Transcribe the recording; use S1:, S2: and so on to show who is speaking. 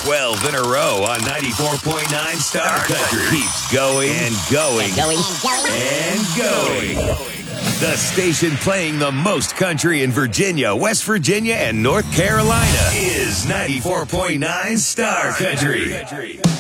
S1: 12 in a row on 94.9 Star Country. Keeps going and going and going. The station playing the most country in Virginia, West Virginia, and North Carolina is 94.9 Star Country.